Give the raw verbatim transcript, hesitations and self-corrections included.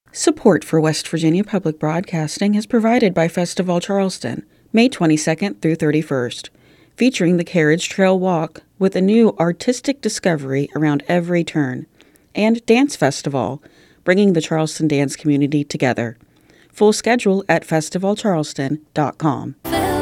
Support for West Virginia Public Broadcasting is provided by Festival Charleston, May twenty-second through thirty-first, featuring the Carriage Trail Walk with a new artistic discovery around every turn, and Dance Festival, bringing the Charleston dance community together. Full schedule at festival charleston dot com.